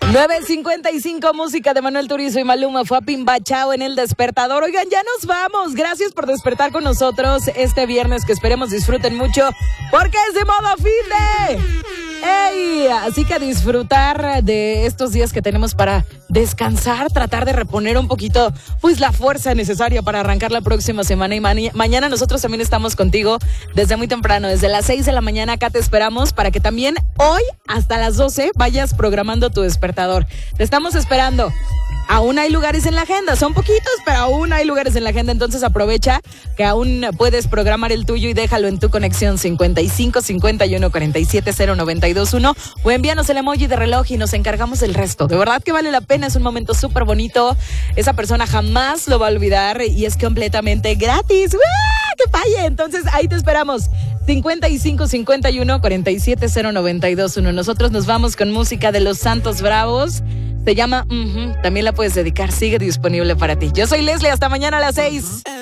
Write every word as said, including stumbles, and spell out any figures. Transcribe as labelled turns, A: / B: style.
A: nueve cincuenta y cinco, música de Manuel Turizo y Maluma, fue a Pimbachao en El Despertador. Oigan, ya nos vamos. Gracias por despertar con nosotros este viernes, que esperemos disfruten mucho, porque es de modo fin de... ¡Ey! Así que a disfrutar de estos días que tenemos para descansar, tratar de reponer un poquito, pues, la fuerza necesaria para arrancar la próxima semana. Y ma- mañana nosotros también estamos contigo desde muy temprano, desde las seis de la mañana. Acá te esperamos para que también hoy hasta las doce vayas programando tu despertador. Te estamos esperando. Aún hay lugares en la agenda, son poquitos, pero aún hay lugares en la agenda, entonces aprovecha que aún puedes programar el tuyo y déjalo en tu conexión cincuenta y cinco, cincuenta y uno, cuarenta y siete, cero, noventa y dos, uno, o envíanos el emoji de reloj y nos encargamos del resto. De verdad que vale la pena, es un momento súper bonito, esa persona jamás lo va a olvidar y es completamente gratis. ¡Uah! ¡Qué paye! Entonces ahí te esperamos. cincuenta y cinco, cincuenta y uno, cuarenta y siete, cero, noventa y dos, uno. Nosotros nos vamos con música de Los Santos Bravos. Se llama uh-huh. También la puedes dedicar, sigue disponible para ti. Yo soy Leslie, hasta mañana a las seis.